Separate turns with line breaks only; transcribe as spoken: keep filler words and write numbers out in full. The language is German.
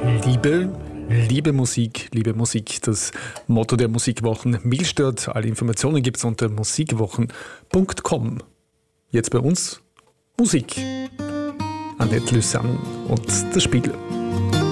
Liebe, liebe Musik, liebe Musik, das Motto der Musikwochen Millstatt. Alle Informationen gibt es unter musikwochen punkt com. Jetzt bei uns Musik. Annette Lussan und der Spiegel.